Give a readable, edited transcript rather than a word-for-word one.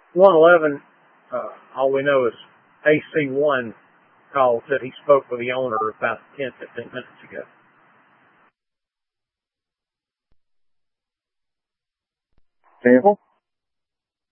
111, all we know is AC1 called, said he spoke with the owner about 10, 15 minutes ago. Sample?